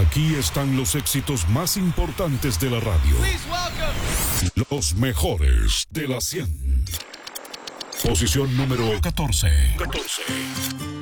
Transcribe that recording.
Aquí están los éxitos más importantes de la radio. Los mejores de la 100. Posición número 14.